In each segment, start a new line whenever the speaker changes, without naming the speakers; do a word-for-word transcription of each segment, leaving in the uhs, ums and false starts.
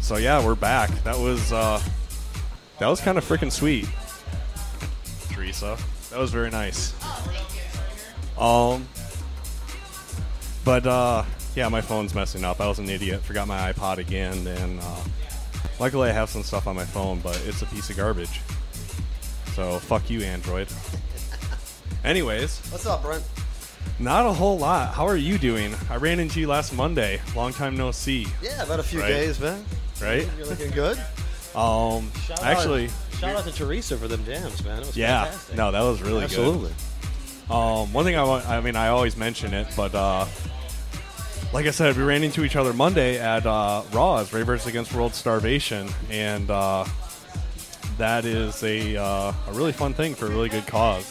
so yeah, we're back. That was uh, that was kind of freaking sweet, Teresa. That was very nice. Um, but uh, yeah, my phone's messing up. I was an idiot. Forgot my iPod again, and uh, luckily I have some stuff on my phone, but it's a piece of garbage. So fuck you, Android. Anyways,
what's up, Brent?
Not a whole lot. How are you doing? I ran into you last Monday. Long time no see.
Yeah, about a few
right?
days, man.
Right?
You're looking good.
Um,
shout
actually,
out, shout out to Teresa for them jams, man. It was
yeah,
fantastic.
no, that was really
Absolutely.
good. Absolutely. Um, one thing I want, I mean, I always mention it, but uh, like I said, we ran into each other Monday at uh, Raw's, Ravers Against World Starvation, and uh, that is a uh, a really fun thing for a really good cause.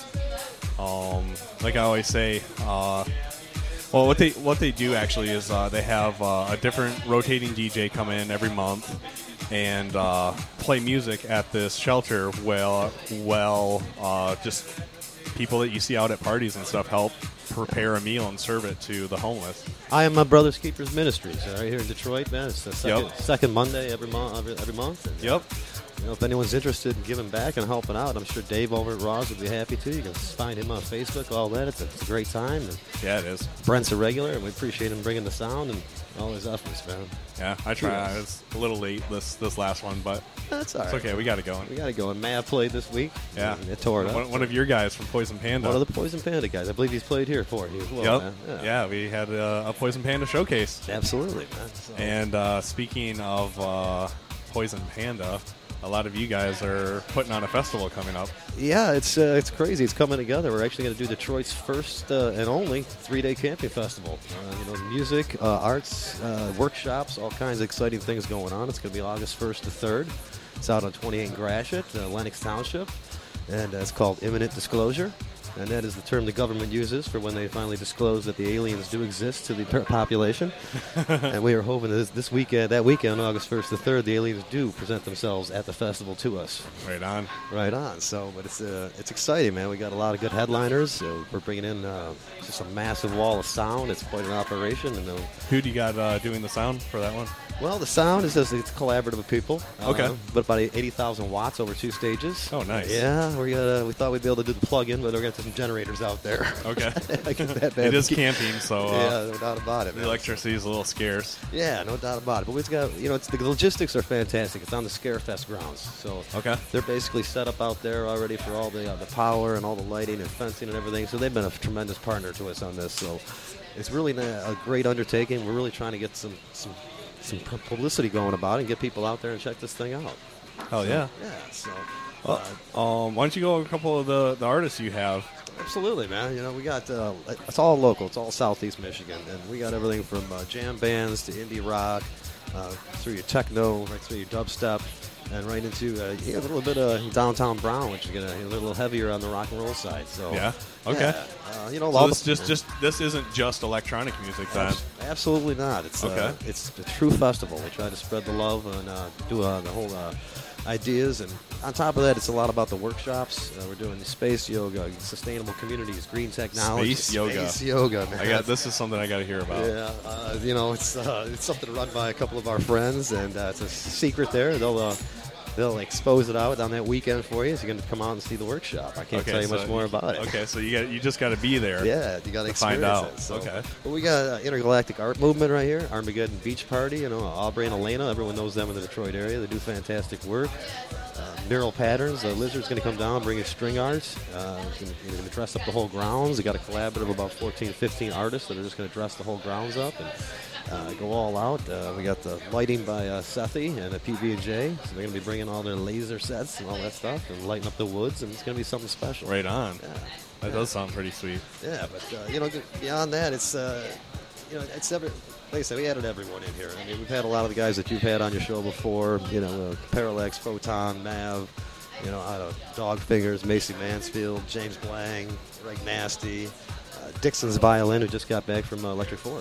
Um, like I always say, uh, well, what they what they do actually is uh, they have uh, a different rotating D J come in every month and uh, play music at this shelter. Well, well, uh, just people that you see out at parties and stuff help prepare a meal and serve it to the homeless.
I am my Brothers Keepers Ministries uh, right here in Detroit, man. It's the second,
Yep.
second Monday every month. Every, every month. And,
Yep.
You know, if anyone's interested in giving back and helping out, I'm sure Dave over at Raw's would be happy to. You can find him on Facebook, all that. It's a, it's a great time. And
Yeah, it is.
Brent's a regular, and we appreciate him bringing the sound and all his efforts, man.
Yeah, I try. I was a little late this this last one, but
That's all
it's
right.
okay. We got it going.
We got to go. And Matt played this week.
Yeah.
And it tore it up.
One, one of your guys from Poison Panda.
One of the Poison Panda guys. I believe he's played here for you as well,
Yep.
man.
Yeah. we had a, a Poison Panda showcase.
Absolutely, man. So,
And uh, speaking of uh, Poison Panda, a lot of you guys are putting on a festival coming up.
yeah, it's uh, it's crazy. It's coming together. We're actually going to do Detroit's first uh, and only three-day camping festival. Uh, you know, music, uh, arts, uh, workshops, all kinds of exciting things going on. It's going to be August first to third. It's out on twenty-eight Gratiot, uh, Lenox Township, and uh, it's called Imminent Disclosure. And that is the term the government uses for when they finally disclose that the aliens do exist to the per- population. And we are hoping that this, this weekend, that weekend, August first to third, the aliens do present themselves at the festival to us.
Right on.
Right on. So, but it's uh, it's exciting, man. We got a lot of good headliners. So we're bringing in uh, just a massive wall of sound. It's quite an operation. And uh,
Who do you got uh, doing the sound for that one?
well, the sound is just it's collaborative with people. Uh,
Okay.
But about eighty thousand watts over two stages.
Oh, nice.
Yeah, we got. We thought we'd be able to do the plug-in, but we're gonna have some generators out there.
Okay.
I get that bad.
It is camping, so uh,
Yeah, no doubt about it.
the
man.
electricity is a little scarce.
Yeah, no doubt about it. But we've got, you know, it's, the logistics are fantastic. It's on the Scarefest grounds, so
Okay.
they're basically set up out there already for all the uh, the power and all the lighting and fencing and everything. So they've been a tremendous partner to us on this. So it's really a a great undertaking. We're really trying to get some some some pu- publicity going about it and get people out there and check this thing out.
Hell yeah.
Yeah, so
Well, um, why don't you go over a couple of the, the artists you have?
absolutely, man. You know, we got uh, it's all local. It's all Southeast Michigan, and we got everything from uh, jam bands to indie rock, uh, through your techno, right through your dubstep, and right into uh, yeah, a little bit of downtown brown, which is gonna a little heavier on the rock and roll side. So
Yeah? Okay.
yeah, uh, you know,
So
all
this
the-
just just this isn't just electronic music then.
Abs- Absolutely not. It's
Okay.
uh, it's a true festival. We try to spread the love and uh, do uh, the whole uh, ideas, and on top of that, it's a lot about the workshops. Uh, we're doing the space yoga, sustainable communities, green technology,
Space yoga.
space yoga. Man.
I got this is something I got to hear about.
Yeah, uh, you know, it's uh, it's something run by a couple of our friends, and uh, it's a secret there. They'll uh, they'll expose it out on that weekend for you. So you're going to come out and see the workshop. I can't
Okay,
tell you
so
much more about it.
Okay, so you got you just got to be there.
Yeah, you got to
to find
experience
out.
it. So.
Okay.
But we got uh, Intergalactic Art Movement right here, Armageddon Beach Party. You know, Aubrey and Elena. Everyone knows them in the Detroit area. They do fantastic work. Uh, Mural Patterns. Uh, Lizard's going to come down, bring his string art. Uh, he's going to dress up the whole grounds. They got a collaborative of about fourteen, fifteen artists that are just going to dress the whole grounds up and uh, go all out. Uh, we got the lighting by uh, Sethi and a P B and J. So they're going to be bringing all their laser sets and all that stuff and lighting up the woods, and it's going to be something special.
Right on.
Yeah.
That
Yeah.
does sound pretty sweet.
Yeah, but uh, you know, beyond that, it's uh, you know, it's every. Like I said, we added everyone in here. I mean, we've had a lot of the guys that you've had on your show before. You know, uh, Parallax, Photon, Mav. You know, out of Dog Fingers, Macy Mansfield, James Blang, Greg Nasty, uh, Dixon's violin, who just got back from uh, Electric Forest.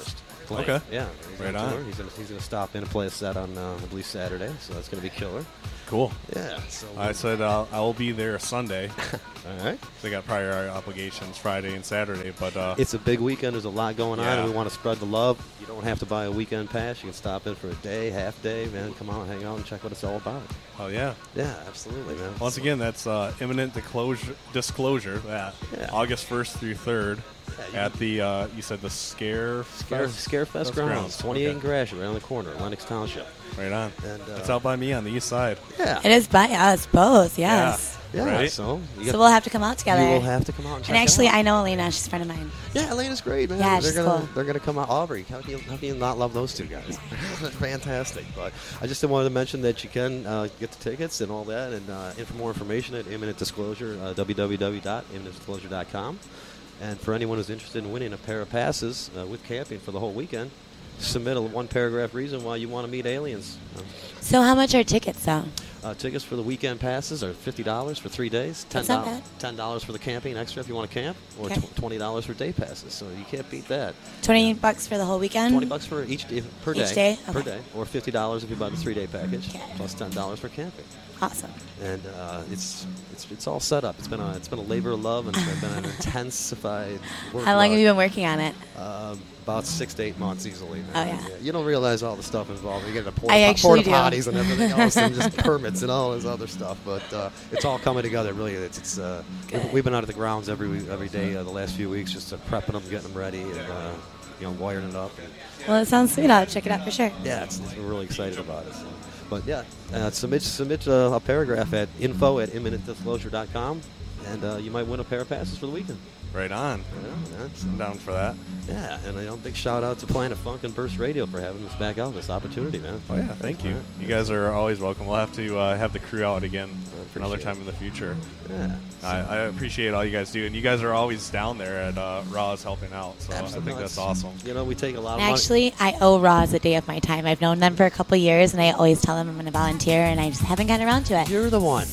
playing.
Okay.
Yeah. He's
Right
on
on.
tour. He's gonna, he's gonna stop in and play a set on uh, I believe Saturday, so that's gonna be killer.
Cool.
Yeah. So
I said uh, I will be there Sunday.
all right.
They got prior obligations Friday and Saturday, but uh,
It's a big weekend. There's a lot going on,
Yeah.
and we want to spread the love. You don't have to buy a weekend pass. You can stop in for a day, half day, man. Come out, hang out, and check what it's all about.
oh yeah.
Yeah, absolutely, man.
Once again, that's uh, imminent disclosure. Disclosure that
Yeah.
August first through third
Yeah, you-
at the uh, you said the Scare
Scare,
Fest?
Scarefest
Fest
grounds, twenty-eight in
Okay.
Gratiot, right on the corner, Lennox Township.
Right on.
And, uh,
It's out by me on the east side.
Yeah.
It is by us both, yes.
Yeah,
Right?
so you,
So
got,
we'll have to come out together.
you will have to come out and check
and actually,
it out.
I know Elena. She's a friend of mine.
Yeah, Elena's great, man.
Yeah,
they're
she's
gonna
cool.
they're gonna come out. Aubrey, how can you how can you not love those two guys? They're fantastic. But I just wanted to mention that you can uh, get the tickets and all that, and uh, for more information at Imminent Disclosure, uh, w w w dot imminent disclosure dot com. And for anyone who's interested in winning a pair of passes uh, with camping for the whole weekend, submit a one paragraph reason why you want to meet aliens. Uh,
So how much are tickets, though?
Uh, tickets for the weekend passes are fifty dollars for three days. ten
That's not
dollars,
bad.
ten dollars for the camping extra if you want to camp, or
Okay.
tw- twenty dollars for day passes. So you can't beat that.
Twenty bucks for the whole weekend.
Twenty bucks for each day, per
Each
day,
day?
per
Okay.
day, or fifty dollars if you buy the three day package,
Okay.
plus ten dollars for camping.
Awesome.
And uh, it's it's it's all set up. It's been a it's been a labor of love, and it's been an intensified work.
How long have you been working on it?
Um, about six to eight months easily. Man.
Oh, yeah.
You don't realize all the stuff involved. You get the porta,
I actually
porta
do.
potties and everything else, and just permits and all this other stuff. But uh, it's all coming together. Really, it's it's. Uh,
Good.
we've, we've been out of the grounds every week- every day uh, the last few weeks, just uh, prepping them, getting them ready, and uh, you know, wiring it up. And,
Well, it sounds sweet. I'll check it out for sure.
yeah, it's, it's, we're really excited about it. So. But yeah, uh, submit submit uh, a paragraph at info at imminent disclosure dot com, and uh, you might win a pair of passes for the weekend.
Right on.
Yeah, that's,
I'm down for that.
yeah, and you know, big shout out to Planet Funk and Burst Radio for having us back out this opportunity, man.
Oh yeah, thank you.
Yeah.
You guys are always welcome. We'll have to uh, have the crew out again
appreciate
another
it.
time in the future.
Yeah,
I, I appreciate all you guys do, and you guys are always down there at uh, Raw's helping out. So
Absolutely.
I think that's awesome.
You know, we take a lot of
And actually, I owe Roz a day of my time. I've known them for a couple years, and I always tell them I'm going to volunteer, and I just haven't gotten around to it.
money. You're the one.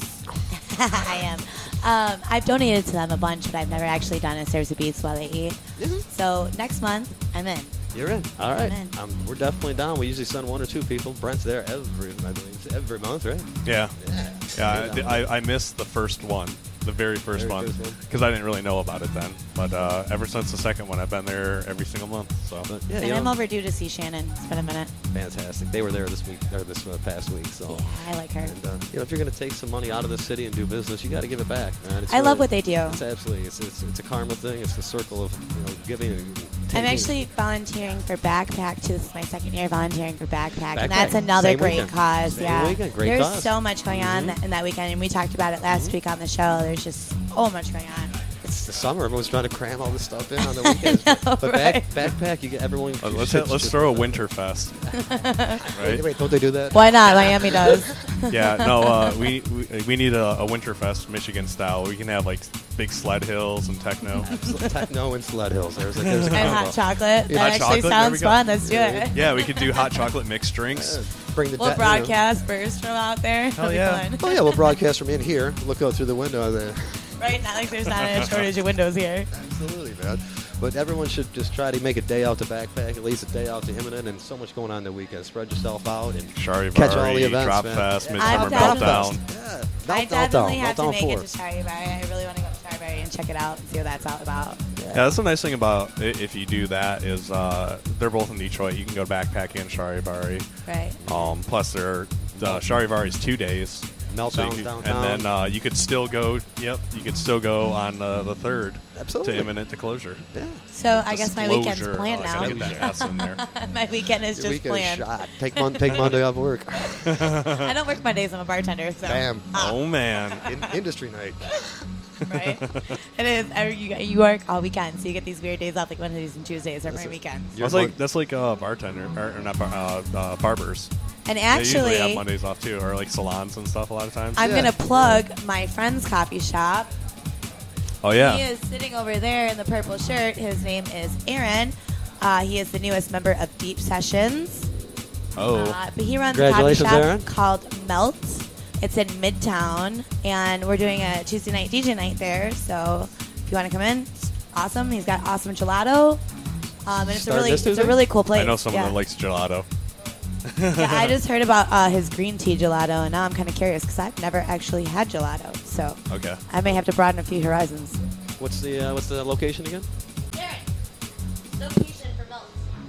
I am. Um, I've donated to them a bunch, but I've never actually done a Serves of Beats while they eat. So next month, I'm in.
You're in. All right.
in.
Um, we're definitely down. We usually send one or two people. Brent's there every, I believe, every month, right?
Yeah,
Yeah.
yeah. I, I, I missed the first one, the very first
Very
one,
first one.
because I didn't really know about it then. But uh, ever since the second one, I've been there every single month. So
But yeah,
And
you
I'm
know,
overdue to see Shannon. It's been a minute.
fantastic. They were there this week or this uh, past week. So.
Yeah, I like her.
And uh, you know, if you're going to take some money out of the city and do business, you got to give it back. Man. It's
I
really-
love what they do.
It's absolutely. It's, it's it's a karma thing. It's the circle of you know giving. And taking.
I'm actually volunteering for Backpack too. This is my second year volunteering for Backpack,
Backpack.
and that's another
Same
great
weekend.
cause.
Same
yeah,
weekend. Great
there's
cause.
so much going on
Mhm.
that, in that weekend, and we talked about it last week on the show. There's just so much going on.
It's the summer. Everyone's trying to cram all this stuff in on the weekends.
know,
but back,
right?
backpack, you get everyone.
Uh, let's
should-
let's
should-
throw a winter fest,
Wait,
right?
wait, don't they do that?
Why not? Miami does.
Yeah, no, uh, we, we we need a, a winter fest, Michigan style. We can have like big sled hills and techno.
Techno and sled hills. There's a, there's a
And
combo.
hot chocolate.
Yeah.
That
Hot
actually
chocolate, there
sounds
we go.
fun. Let's do
Yeah.
it.
Yeah, we could do hot chocolate mixed drinks.
Uh, Bring the
We'll
de- you know.
broadcast burst from out there.
Hell
That'll be
yeah.
fun.
Oh yeah, we'll broadcast from in here. Look out through the window there.
Right? Not like there's not a shortage of windows here.
Absolutely, man. But everyone should just try to make a day out to backpack, at least a day out to Imminent, and so much going on the weekend. Spread yourself out and
Charivari,
catch all the events,
Drop
man.
Fest,
Yeah.
Midsummer
I'm definitely-
Meltdown.
Yeah,
I
Melt-
definitely
Meltdown,
have to
Meltdown
make
four.
it to Charivari. I really want to go to Charivari and check it out and see what that's all about.
Yeah, that's the nice thing about i- if you do that is uh, they're both in Detroit. You can go backpack and Charivari.
Right.
Um, plus, they're the Charivari is two days.
Meltdown
you could-
downtown.
And then uh, you could still go. Yep, you could still go on uh, the third
Absolutely.
to imminent to closure.
Yeah.
So I guess my weekend's
Disclosure.
planned
Oh, I
now.
gotta get that S in there.
My weekend is
Your
just
weekend is
planned.
shot. Take, mon- take Monday off work.
I don't work Mondays. I'm a bartender. So.
Bam.
Oh man.
In- industry night.
Right? It is. Every, you, you work all weekend, so you get these weird days off, like Mondays and Tuesdays are my
That's it.
weekends.
You're
That's like
mon-
that's like uh, bartender or, or not bar, uh, uh, barbers.
And
They usually have
actually,
Mondays off too, or like salons and stuff. A lot of times.
I'm
Yeah.
going to plug my friend's coffee shop.
oh yeah.
He is sitting over there in the purple shirt. His name is Aaron. Uh, he is the newest member of Deep Sessions.
Oh.
Uh, but he runs a coffee
Congratulations,
shop
Aaron.
called Melt. It's in Midtown, and we're doing a Tuesday night D J night there. So if you want to come in, it's awesome. He's got awesome gelato, Um, and it's a
Starting
really,
this
it's a
Tuesday?
really cool place.
I know someone
yeah.
that likes gelato.
yeah, I just heard about uh, his green tea gelato, and now I'm kind of curious because I've never actually had gelato. So
Okay.
I may have to broaden a few horizons.
What's the uh, what's the location again?
Location for both.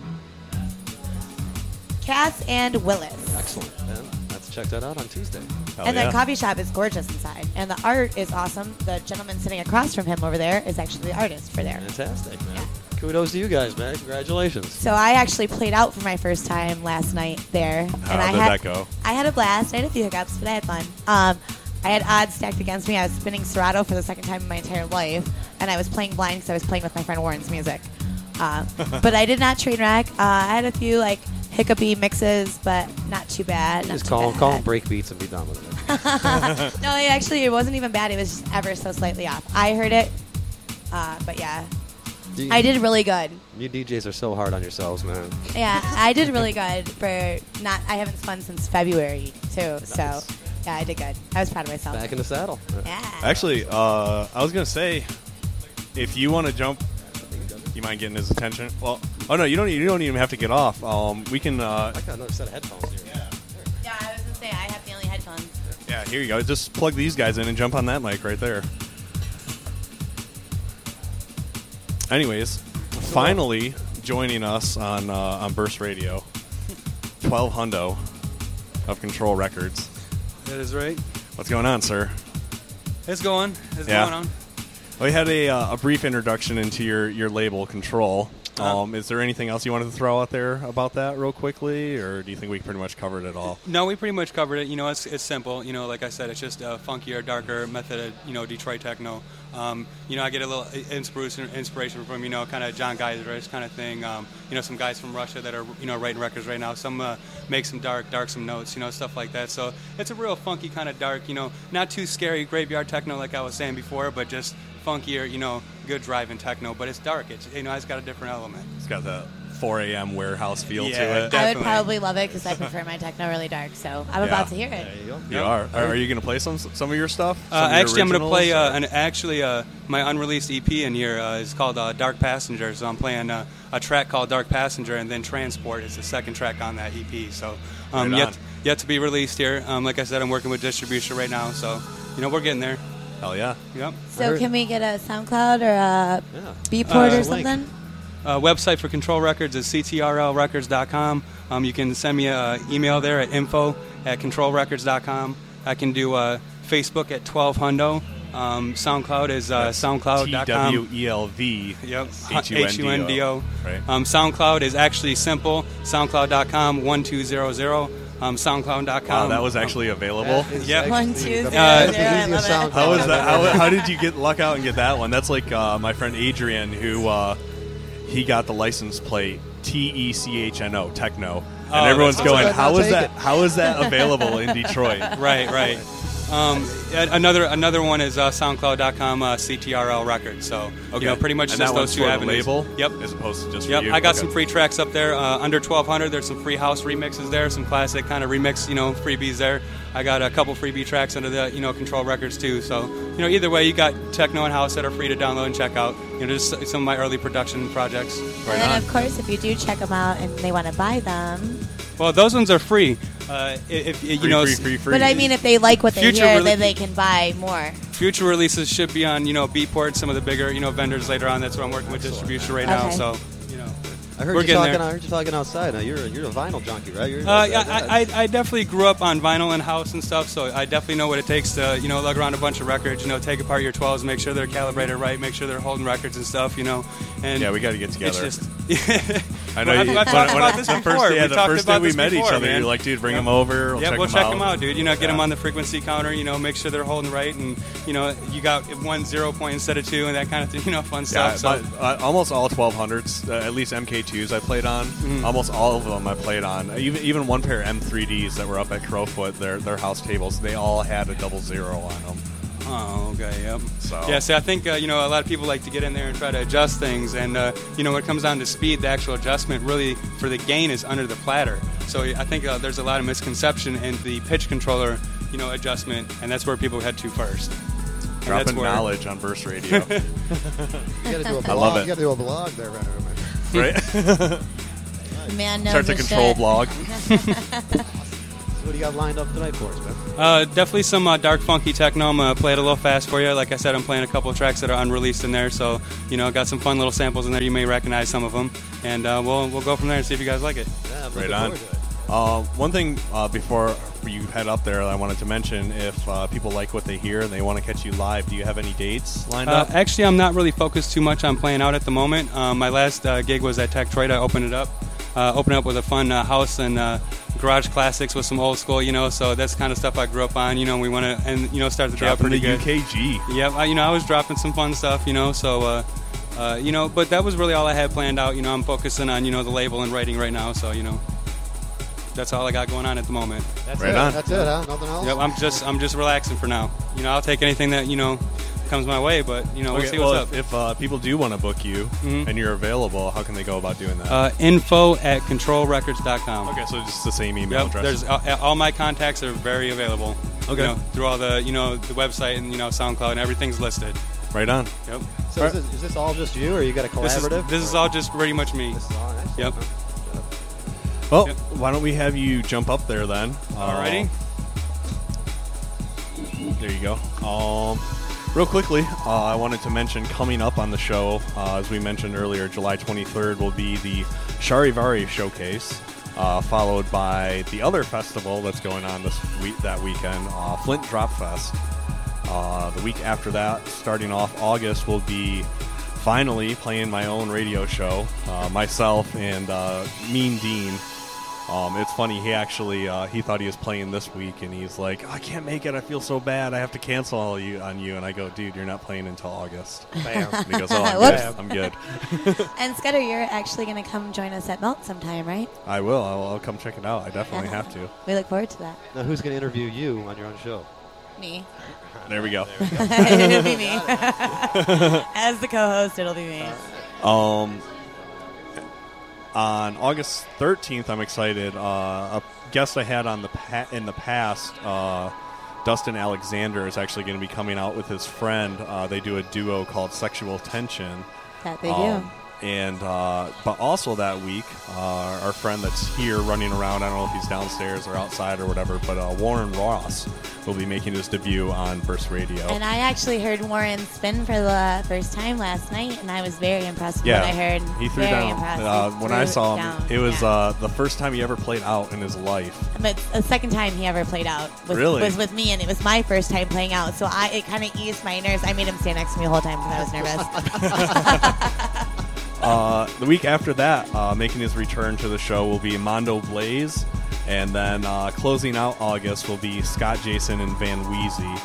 Cass and Willis.
Excellent. Man, let's check that out on Tuesday.
Hell
and
yeah.
the coffee shop is gorgeous inside. And the art is awesome. The gentleman sitting across from him over there is actually the artist for there.
Fantastic, man.
Yeah.
Kudos to you guys, man. Congratulations.
So I actually played out for my first time last night there.
How
and I
did
had,
that go?
I had a blast. I had a few hiccups, but I had fun. Um, I had odds stacked against me. I was spinning Serato for the second time in my entire life, and I was playing blind because I was playing with my friend Warren's music. Uh, but I did not train wreck. Uh, I had a few like hiccupy mixes, but not too bad. Not
Just
too
call
bad.
call them break beats and be done with it.
No, it actually, it wasn't even bad. It was just ever so slightly off. I heard it, uh, but yeah,
You-
I did really good.
You D Js are so hard on yourselves, man.
Yeah, I did really good for not. I haven't spun since February too, so yeah, I did good. I was proud of myself.
Back in the saddle.
Yeah.
Actually, uh, I was gonna say, if you want to jump, you mind getting his attention? Well, oh no, you don't. You don't even have to get off. Um, we can. Uh,
I got another set of headphones here.
Yeah, I was gonna say I have the only headphones.
yeah, here you go. Just plug these guys in and jump on that mic right there. Anyways, finally joining us on uh, on Burst Radio, twelve Hundo of Control Records.
That is right.
What's going on, sir?
It's going. It's
Yeah.
going on.
We had a, uh, a brief introduction into your, your label, Control.
Uh-huh.
Um, is there anything else you wanted to throw out there about that real quickly, or do you think we pretty much covered it all?
No, we pretty much covered it. You know, it's it's simple. You know, like I said, it's just a funkier, darker method of, you know, Detroit techno. Um, you know, I get a little inspiration inspiration from, you know, kind of John Geiserish kind of thing. Um, you know, some guys from Russia that are, you know, writing records right now. Some uh, make some dark, dark some notes, you know, stuff like that. So it's a real funky kind of dark, you know, not too scary graveyard techno like I was saying before, but just funkier, you know, good driving techno. But it's dark. It's, you know, it's got a different element.
It's got that four a.m. warehouse feel
Yeah,
to it.
I would
Definitely.
probably love it because I prefer my techno really dark. So I'm
Yeah.
about to hear it.
There you go.
You
Yep.
are. Are, are you going to play some some of your stuff? Some
Uh,
of your
actually, I'm going to
originals,
play uh,
or-
an, actually uh, my unreleased E P in here uh, is called uh, Dark Passenger. So I'm playing uh, a track called Dark Passenger, and then Transport is the second track on that E P. So um,
Right on.
yet yet to be released here. Um, like I said, I'm working with distribution right now, so you know we're getting there.
Hell yeah.
Yep.
So
heard-
can we get a SoundCloud or a
Yeah.
Beatport
Uh,
or
link.
something?
Uh, website for Control Records is c t r l records dot com. Um, you can send me an email there at info at control records dot com. I can do uh, Facebook at twelve Hundo. Um, SoundCloud is uh, soundcloud dot
T
com.
W E L V.
Yep.
H U N D O. Right.
Um, SoundCloud is actually simple. SoundCloud dot com one two zero zero. Um, SoundCloud dot com.
Wow, that was actually available.
That is
Yep.
actually
One,
the-
two,
the
zero,
Uh,
zero. I
easiest
love
sound
it.
How was
I've
that?
ever
How,
heard.
how did you get luck out and get that one? That's like uh, my friend Adrian, who uh, he got the license plate T E C H N O Techno, and
Oh,
everyone's
that's-
going,
How's that
"How
not
is that?
taken?"
How is that available in Detroit?"
Right, right. Um, a- another another one is uh, SoundCloud dot com uh, C T R L Records. So you know, pretty much
and
just
that
those
one's
two
for the
avenues.
label,
Yep.
as opposed to just
Yep,
for you.
I got
Okay.
some free tracks up there. Uh, under twelve hundred, there's some free house remixes there, some classic kind of remix, you know, freebies there. I got a couple freebie tracks under the, you know, Control Records too. So, you know, either way, you got techno and house that are free to download and check out. You know, just some of my early production projects.
Right
And then,
on.
of course, if you do check them out and they want to buy them,
Well, those ones are free. Uh, if, if you
Free,
know,
free,
s-
free, free.
but I mean, if they like what they
Future
hear,
really-
then they can buy more.
future releases should be on, you know, Beatport, some of the bigger, you know, vendors later on. That's what I'm working with distribution right now.
Okay.
So, you know.
I heard
We're
you
getting
talking.
there.
I heard you talking outside. Now you're a, you're a vinyl junkie, right? You're,
Uh, yeah, I, I, I definitely grew up on vinyl and house and stuff, so I definitely know what it takes to, you know, lug around a bunch of records, you know, take apart your twelves, make sure they're calibrated right, make sure they're holding records and stuff, you know. And
Yeah, we got to get
it's
together.
just.
I know.
Well, I've-
you,
I've talked
when-
about
when-
this
the
before.
first, yeah,
We
the
talked
first day
about
we
this
met
before,
each other,
man.
you're like, "Dude, bring
Yep.
them over. We'll
yeah,
check
we'll
them
check
out.
them out, dude. You know, get them
Yeah.
on the frequency counter. You know, make sure they're holding right, and you know, you got one zero point instead of two, and that kind of thing. You know, fun
Yeah,
stuff. So,
but, uh, almost all twelve hundreds, uh, at least M K twos I played on.
Mm-hmm.
Almost all of them I played on. Even even one pair of M three Ds that were up at Crowfoot, their their house tables, they all had a double zero on them.
oh, okay, yep.
So
Yeah, see, I think uh, you know a lot of people like to get in there and try to adjust things, and uh, you know when it comes down to speed, the actual adjustment really for the gain is under the platter. So I think uh, there's a lot of misconception in the pitch controller, you know, adjustment, and that's where people head to first. And that's
dropping
where-
knowledge on Burst Radio.
You got to do a blog.
I love it.
You got to do a blog there, Renner.
right?
The man knows
Starts a
his
control
shit.
blog.
What do you got lined up tonight for us, man?
Uh, definitely some uh, dark, funky techno. I'm going to play it a little fast for you. Like I said, I'm playing a couple of tracks that are unreleased in there. So, you know, got some fun little samples in there. You may recognize some of them. And uh, we'll we'll go from there and see if you guys like it.
Yeah, I'm
Right
looking
on.
forward to it.
Uh, one thing uh, before you head up there, I wanted to mention, if uh, people like what they hear and they want to catch you live, do you have any dates lined
Uh,
up?
actually, I'm not really focused too much on playing out at the moment. Um, my last uh, gig was at Techtroid. I opened it up. Uh, opened up with a fun uh, house and uh, garage classics with some old school, you know, so that's kind of stuff I grew up on, you know, we want to, and, you know, start the day out
Dropping
pretty
the
good.
U K G.
Yep, I, you know, I was dropping some fun stuff, you know, so, uh, uh, you know, but that was really all I had planned out. You know, I'm focusing on, you know, the label and writing right now, so, you know, that's all I got going on at the moment.
That's
Right
it.
on.
That's it, huh? Nothing else?
Yep, I'm just, I'm just relaxing for now. You know, I'll take anything that, you know, comes my way, but, you know, we'll
Okay,
see
well,
what's up.
if, if uh, people do want to book you
Mhm.
and you're available, how can they go about doing that?
Uh, info at control records dot com.
okay, so just the same email
Yep,
address.
there's uh, all my contacts are very available.
Okay.
You know, through all the, you know, the website and, you know, SoundCloud and everything's listed.
right on.
Yep.
So is this, is this all just you, or you got a
This is,
collaborative?
this is
or-
all just pretty much me.
This is all excellent,
Yep.
huh?
Well,
Yep.
why don't we have you jump up there then?
Alrighty.
Uh, there you go. Um, real quickly, uh, I wanted to mention coming up on the show, uh, as we mentioned earlier, July twenty-third will be the Charivari Showcase, uh, followed by the other festival that's going on this week that weekend, uh, Flint Drop Fest. Uh, the week after that, starting off August, will be finally playing my own radio show, uh, myself and uh, Mean Dean. Um, it's funny, he actually, uh, he thought he was playing this week, and he's like, oh, I can't make it, I feel so bad, I have to cancel all you on you. And I go, dude, you're not playing until August.
Bam.
And he goes, oh, I'm
Whoops.
good, I'm good.
And Scudder, you're actually going to come join us at Melt sometime, right?
I will, I'll, I'll come check it out, I definitely
Yeah.
have to.
We look forward to that.
Now, who's going to interview you on your own show?
Me.
There we go.
It'll be me. As the co-host, it'll be me.
Um, on August thirteenth, I'm excited. Uh, a guest I had on the pa- in the past, uh, Dustin Alexander, is actually going to be coming out with his friend. Uh, they do a duo called Sexual Tension.
That they
Um,
do.
And uh, but also that week, uh, our friend that's here running around, I don't know if he's downstairs or outside or whatever, but uh, Warren Ross will be making his debut on Burst Radio.
And I actually heard Warren spin for the first time last night, and I was very impressed with
Yeah,
what I heard.
he threw
very
down.
impressed.
Uh,
He
when
threw
I saw him,
down.
it was
Yeah.
uh, the first time he ever played out in his life.
But the second time he ever played out was,
Really?
was with me, and it was my first time playing out. So I it kind of eased my nerves. I made him stand next to me the whole time because I was nervous.
Uh, the week after that, uh, making his return to the show will be Mondo Blaze, and then uh, closing out August will be Scott Jason and Van Weezy.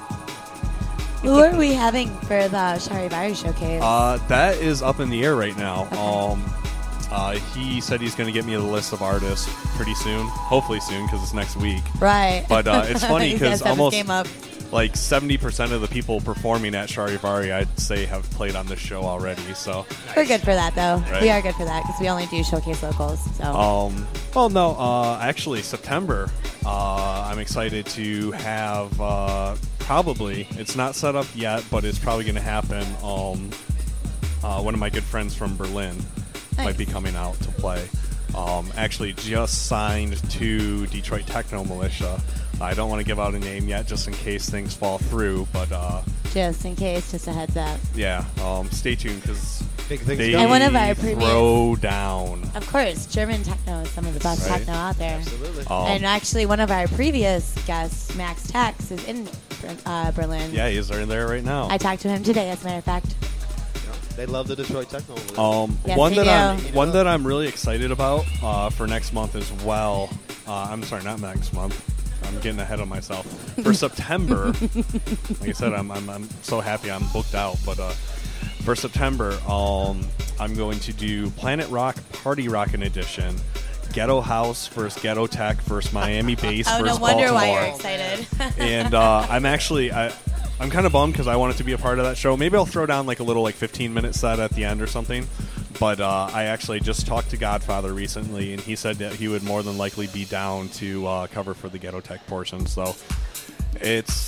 Who are we having for the Charivari Showcase?
Uh, that is up in the air right now. Um, uh, he said he's going to get me the list of artists pretty soon, hopefully soon because it's next week.
right.
But uh, it's funny
He's gotta
because
step his
almost
game up.
like seventy percent of the people performing at Charivari, I'd say, have played on this show already. So.
We're good for that, though.
Right.
We are good for that because we only do showcase locals. So
Um, well, no, uh, actually, September, uh, I'm excited to have uh, probably, it's not set up yet, but it's probably going to happen. Um, uh, one of my good friends from Berlin
Nice.
might be coming out to play. Um, actually, just signed to Detroit Techno Militia. I don't want to give out a name yet just in case things fall through, but uh,
just in case, just a heads up.
yeah, um, stay tuned because
Big things
they
coming.
And one of our previous-
throw down.
Of course, German techno is some of the best
Right.
techno out there.
Absolutely.
Um,
And actually, one of our previous guests, Max Tex, is in uh, Berlin.
yeah, he's in there right now.
I talked to him today, as a matter of fact.
They love the Detroit Techno.
Um,
Yes,
one
they
that
do.
I'm one that I'm really excited about uh, for next month as well. Uh, I'm sorry, not next month. I'm getting ahead of myself. For September, like I said, I'm, I'm I'm so happy I'm booked out. But uh, for September, um, I'm going to do Planet Rock Party Rockin' Edition. Ghetto House versus Ghetto Tech versus Miami Bass
Oh,
versus
no wonder
Baltimore.
why you're excited.
and uh, I'm actually I, I'm kind of bummed because I wanted to be a part of that show. Maybe I'll throw down like a little like fifteen minute set at the end or something. But uh, I actually just talked to Godfather recently, and he said that he would more than likely be down to uh, cover for the Ghetto Tech portion. So it's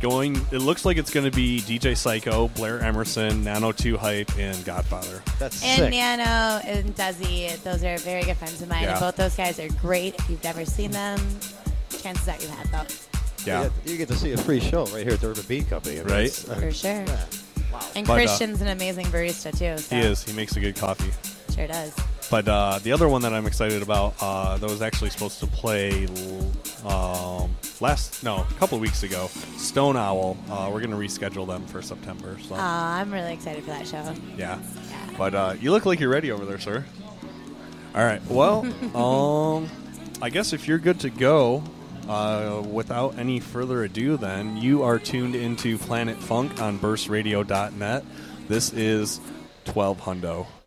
going. It looks like it's going to be D J Psycho, Blair Emerson, Nano two Hype, and Godfather.
That's
And
sick.
Nano and Desi, those are very good friends of mine.
Yeah.
And both those guys are great. If you've never seen them, chances are you've had those.
Yeah.
You get, you get to see a free show right here at the Urban Beat Company. I mean,
Right.
it's, uh,
For sure.
yeah.
And
But, uh,
Christian's an amazing barista, too. So
He is. He makes a good coffee.
Sure does.
But uh, the other one that I'm excited about uh, that was actually supposed to play um, last, no, a couple of weeks ago, Stone Owl. Uh, we're going to reschedule them for September. So
Uh, I'm really excited for that show.
yeah.
Yeah.
But uh, you look like you're ready over there, sir. All right. Well, um, I guess if you're good to go, uh, without any further ado, then you are tuned into Planet Funk on burst radio dot net. This is twelve Hundo.